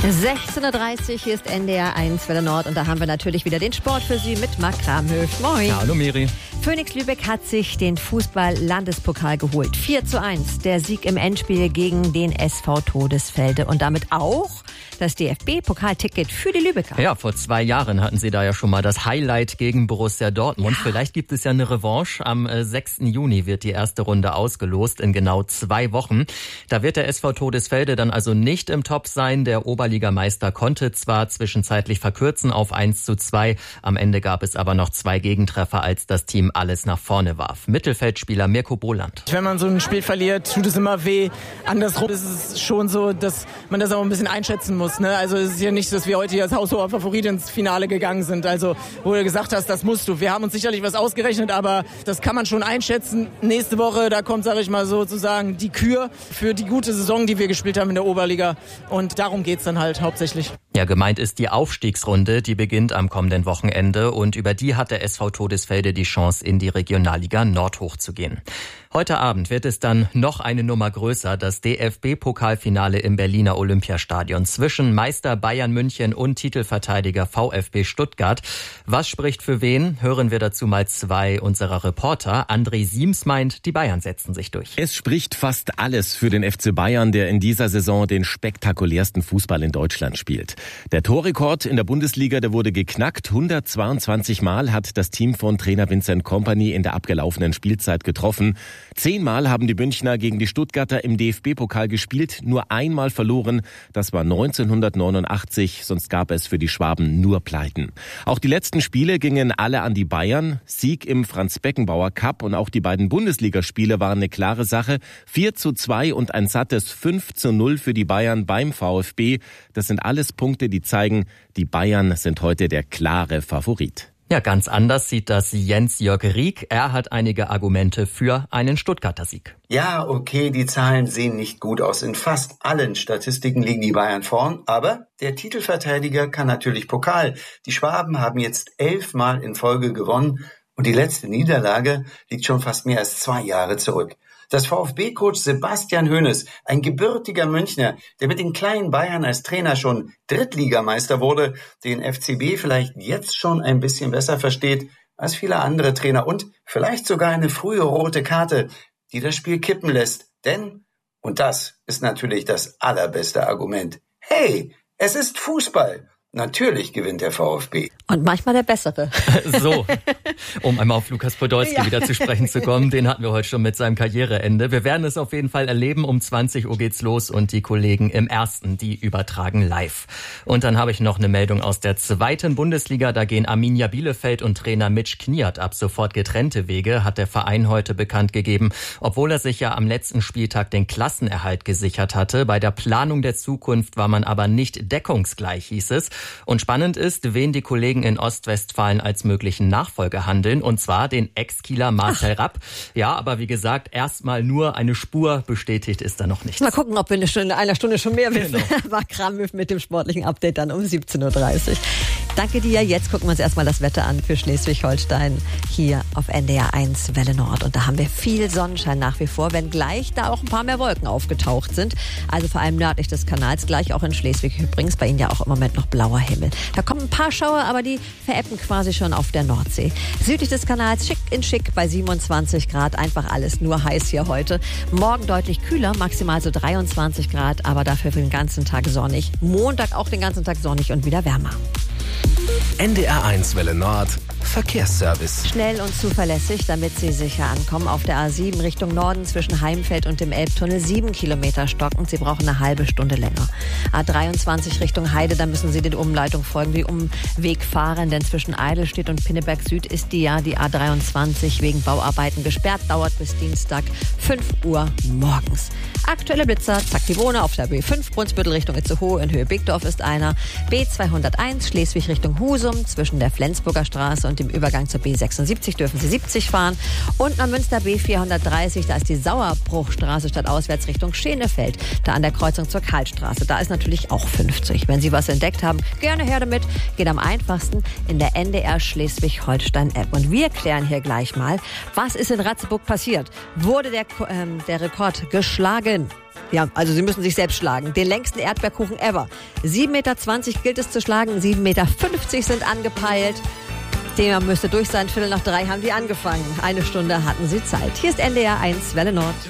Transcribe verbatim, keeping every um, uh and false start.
sechzehn Uhr dreißig, hier ist N D R eins Welle Nord und da haben wir natürlich wieder den Sport für Sie mit Marc Kramhöft. Moin. Ja, hallo Miri. Phoenix Lübeck hat sich den Fußball-Landespokal geholt. vier zu eins, der Sieg im Endspiel gegen den S V Todesfelde und damit auch das D F B-Pokalticket für die Lübecker. Ja, vor zwei Jahren hatten sie da ja schon mal das Highlight gegen Borussia Dortmund. Ja. Vielleicht gibt es ja eine Revanche. Am sechsten Juni wird die erste Runde ausgelost, in genau zwei Wochen. Da wird der S V Todesfelde dann also nicht im Top sein. Der Oberligameister konnte zwar zwischenzeitlich verkürzen auf eins zu zwei. Am Ende gab es aber noch zwei Gegentreffer, als das Team alles nach vorne warf. Mittelfeldspieler Mirko Boland. Wenn man so ein Spiel verliert, tut es immer weh. Andersrum ist es schon so, dass man das auch ein bisschen einschätzen muss. Ne? Also es ist ja nicht, dass wir heute hier als haushoher Favorit ins Finale gegangen sind. Also wo du gesagt hast, das musst du. Wir haben uns sicherlich was ausgerechnet, aber das kann man schon einschätzen. Nächste Woche, da kommt, sage ich mal sozusagen, die Kür für die gute Saison, die wir gespielt haben in der Oberliga. Und darum geht's dann halt hauptsächlich. Ja, gemeint ist die Aufstiegsrunde, die beginnt am kommenden Wochenende und über die hat der S V Todesfelde die Chance, in die Regionalliga Nord hochzugehen. Heute Abend wird es dann noch eine Nummer größer, das D F B-Pokalfinale im Berliner Olympiastadion zwischen Meister Bayern München und Titelverteidiger VfB Stuttgart. Was spricht für wen? Hören wir dazu mal zwei unserer Reporter. André Siems meint, die Bayern setzen sich durch. Es spricht fast alles für den F C Bayern, der in dieser Saison den spektakulärsten Fußball in Deutschland spielt. Der Torrekord in der Bundesliga, der wurde geknackt. hundertzweiundzwanzig Mal hat das Team von Trainer Vincent Kompany in der abgelaufenen Spielzeit getroffen. Zehnmal haben die Münchner gegen die Stuttgarter im D F B-Pokal gespielt, nur einmal verloren. Das war neunzehnhundertneunundachtzig, sonst gab es für die Schwaben nur Pleiten. Auch die letzten Spiele gingen alle an die Bayern. Sieg im Franz-Beckenbauer-Cup und auch die beiden Bundesligaspiele waren eine klare Sache. vier zu zwei und ein sattes fünf zu null für die Bayern beim VfB. Das sind alles Punkte, die zeigen, die Bayern sind heute der klare Favorit. Ja, ganz anders sieht das Jens-Jörg Rieck. Er hat einige Argumente für einen Stuttgarter Sieg. Ja, okay, die Zahlen sehen nicht gut aus. In fast allen Statistiken liegen die Bayern vorn. Aber der Titelverteidiger kann natürlich Pokal. Die Schwaben haben jetzt elfmal in Folge gewonnen. Und die letzte Niederlage liegt schon fast mehr als zwei Jahre zurück. Das VfB-Coach Sebastian Hoeneß, ein gebürtiger Münchner, der mit den kleinen Bayern als Trainer schon Drittligameister wurde, den F C B vielleicht jetzt schon ein bisschen besser versteht als viele andere Trainer und vielleicht sogar eine frühe rote Karte, die das Spiel kippen lässt. Denn, und das ist natürlich das allerbeste Argument, hey, es ist Fußball. Natürlich gewinnt der VfB. Und manchmal der Bessere. So, um einmal auf Lukas Podolski ja. wieder zu sprechen zu kommen. Den hatten wir heute schon mit seinem Karriereende. Wir werden es auf jeden Fall erleben. Um zwanzig Uhr geht's los und die Kollegen im Ersten, die übertragen live. Und dann habe ich noch eine Meldung aus der zweiten Bundesliga. Da gehen Arminia Bielefeld und Trainer Mitch Kniat ab sofort getrennte Wege, hat der Verein heute bekannt gegeben. Obwohl er sich ja am letzten Spieltag den Klassenerhalt gesichert hatte. Bei der Planung der Zukunft war man aber nicht deckungsgleich, hieß es. Und spannend ist, wen die Kollegen in Ostwestfalen als möglichen Nachfolger handeln, und zwar den Ex-Kieler Marcel Rapp. Ja, aber wie gesagt, erstmal nur eine Spur, bestätigt ist da noch nichts. Mal gucken, ob wir eine Stunde, einer Stunde schon mehr wissen. Genau. Marc Kramhöft mit dem sportlichen Update dann um siebzehn Uhr dreißig. Danke dir. Jetzt gucken wir uns erstmal das Wetter an für Schleswig-Holstein hier auf N D R eins Welle Nord. Und da haben wir viel Sonnenschein nach wie vor, wenngleich da auch ein paar mehr Wolken aufgetaucht sind. Also vor allem nördlich des Kanals, gleich auch in Schleswig übrigens. Bei Ihnen ja auch im Moment noch blauer Himmel. Da kommen ein paar Schauer, aber die verebben quasi schon auf der Nordsee. Südlich des Kanals schick in schick bei siebenundzwanzig Grad. Einfach alles nur heiß hier heute. Morgen deutlich kühler, maximal so dreiundzwanzig Grad, aber dafür für den ganzen Tag sonnig. Montag auch den ganzen Tag sonnig und wieder wärmer. N D R eins Welle Nord Verkehrsservice. Schnell und zuverlässig, damit Sie sicher ankommen. Auf der A sieben Richtung Norden zwischen Heimfeld und dem Elbtunnel sieben Kilometer stockend. Sie brauchen eine halbe Stunde länger. A dreiundzwanzig Richtung Heide, da müssen Sie den Umleitung folgen, die Umweg fahren, denn zwischen Eidelstedt und Pinneberg Süd ist die ja die A dreiundzwanzig wegen Bauarbeiten gesperrt. Dauert bis Dienstag fünf Uhr morgens. Aktuelle Blitzer, zack die Wohne auf der B fünf, Brunsbüttel Richtung Itzehoe in Höhe Bigdorf ist einer. B zweihunderteins, Schleswig Richtung Husum, zwischen der Flensburger Straße und dem Übergang zur B sechsundsiebzig dürfen Sie siebzig fahren. Und am Münster B vierhundertdreißig, da ist die Sauerbruchstraße statt auswärts Richtung Schenefeld, da an der Kreuzung zur Karlstraße. Da ist natürlich auch fünfzig. Wenn Sie was entdeckt haben, gerne her damit. Geht am einfachsten in der N D R Schleswig-Holstein-App. Und wir klären hier gleich mal, was ist in Ratzeburg passiert? Wurde der, ähm, der Rekord geschlagen? Ja, also Sie müssen sich selbst schlagen. Den längsten Erdbeerkuchen ever. sieben Meter zwanzig gilt es zu schlagen, sieben Meter fünfzig sind angepeilt. Thema müsste durch sein. Viertel nach drei haben die angefangen. Eine Stunde hatten sie Zeit. Hier ist N D R eins Welle Nord.